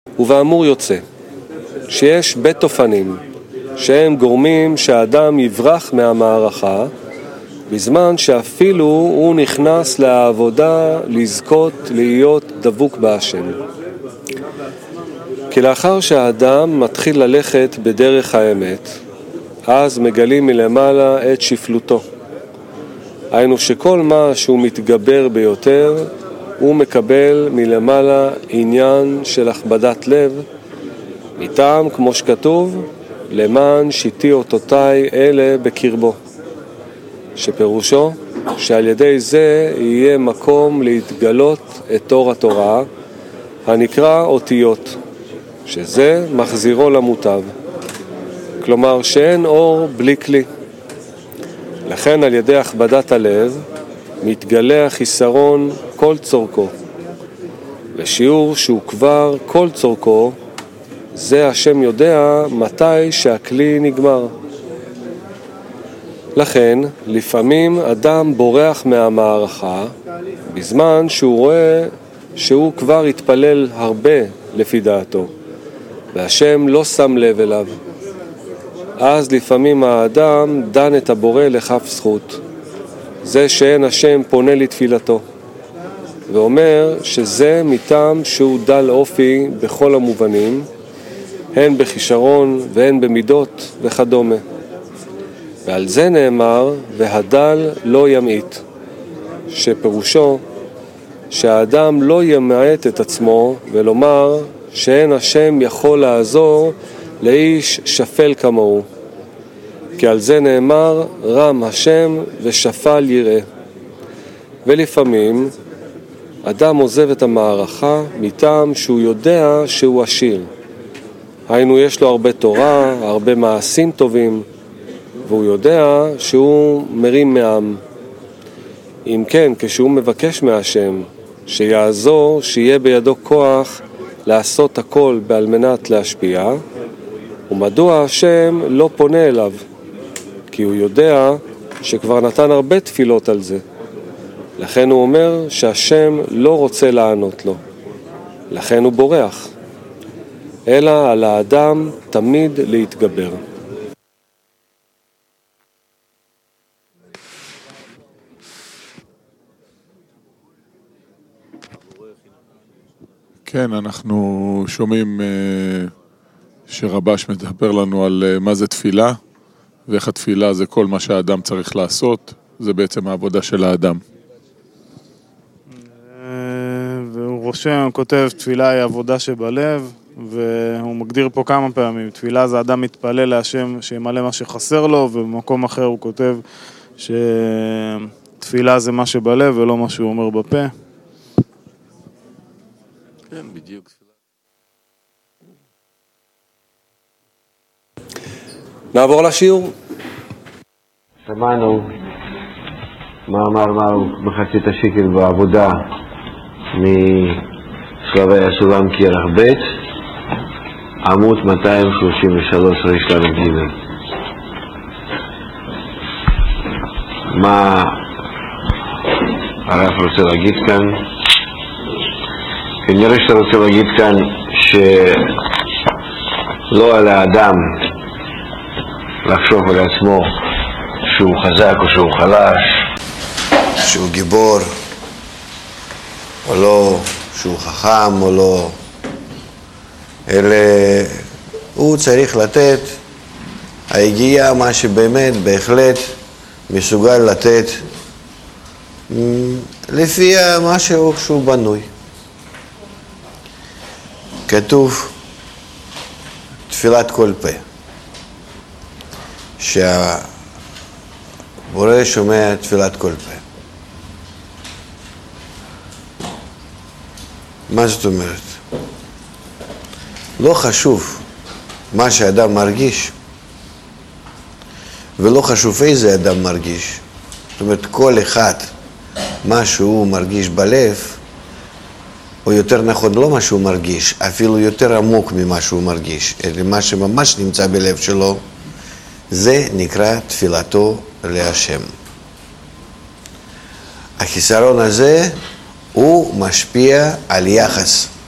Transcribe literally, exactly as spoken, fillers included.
ובאמור יוצא שיש בית אופנים שהם גורמים שהאדם יברח מהמערכה, בזמן שאפילו הוא נכנס לעבודה לזכות להיות דבוק בהשם. כי לאחר שהאדם מתחיל ללכת בדרך האמת, אז מגלים מלמעלה את שפלותו. היינו שכל מה שהוא מתגבר ביותר, הוא מקבל מלמעלה עניין של הכבדת לב, מטעם כמו שכתוב, למען שיתי אותותיי אלה בקרבו. שפירושו שעל ידי זה יהיה מקום להתגלות את אור התורה, הנקרא אותיות, שזה מחזירו למוטב. כלומר שאין אור בלי כלי. לכן על ידי הכבדת הלב מתגלה החיסרון כל צורכו. ושיעור שהוא כבר כל צורכו, זה השם יודע מתי שהכלי נגמר. לכן לפעמים אדם בורח מהמערכה בזמן שהוא רואה שהוא כבר התפלל הרבה לפי דעתו, והשם לא שם לב אליו. אז לפעמים האדם דן את הבורא לכף זכות, זה שאין השם פונה לתפילתו, ואומר שזה מטעם שהוא דל אופי בכל המובנים, הן בכישרון והן במידות וכדומה. ועל זה נאמר, והדל לא ימעיט, שפירושו שהאדם לא ימעט את עצמו ולומר שאין השם יכול לעזור לאיש שפל כמוהו. כי על זה נאמר, רם השם ושפל יראה. ולפעמים אדם עוזב את המערכה מטעם שהוא יודע שהוא עשיר. היינו יש לו הרבה תורה, הרבה מעשים טובים, והוא יודע שהוא מרים מעם. אם כן, כשהוא מבקש מהשם שיעזור, שיהיה בידו כוח לעשות הכל על מנת להשפיע, ומדוע השם לא פונה אליו? כי הוא יודע שכבר נתן הרבה תפילות על זה. לכן הוא אומר שהשם לא רוצה לענות לו. לכן הוא בורח. אלא על האדם תמיד להתגבר. כן, אנחנו שומעים שרבש מדבר לנו על מה זה תפילה, ואיך התפילה זה כל מה שהאדם צריך לעשות, זה בעצם העבודה של האדם. והוא רושם, כותב, תפילה היא עבודה שבלב, והוא מגדיר פה כמה פעמים, תפילה זה אדם מתפלל להשם שימלא מה שחסר לו, ובמקום אחר הוא כותב שתפילה זה מה שבלב ולא מה שהוא אומר בפה. כן, בדיוק. נעבור לשיעור. שמענו מאמר מהו מחצית השקל בעבודה משלבי הסולם כרך ב' עמוד מאתיים שלושים ושלוש ריש ל"ג. מה הרב רוצה להגיד כאן? כנראה שאתה רוצה להגיד כאן שלא על האדם לחשוב על עצמו שהוא חזק או שהוא חלש, שהוא גיבור או לא, שהוא חכם או לא, אלא הוא צריך לתת היגיעה מה שבאמת בהחלט מסוגל לתת לפי מה שהוא, שהוא בנוי. כתוב תפילת כל פה, שהבורא שומע תפילת כל פה. מה זאת אומרת? לא חשוב מה שאדם מרגיש, ולא חשוב איזה אדם מרגיש. זאת אומרת, כל אחד מה שהוא מרגיש בלב, או יותר נכון לא מה שהוא מרגיש, אפילו יותר עמוק ממה שהוא מרגיש, אלא מה שממש נמצא בלב שלו, זה נקרא תפילתו להשם. החיסרון הזה הוא משפיע על יחס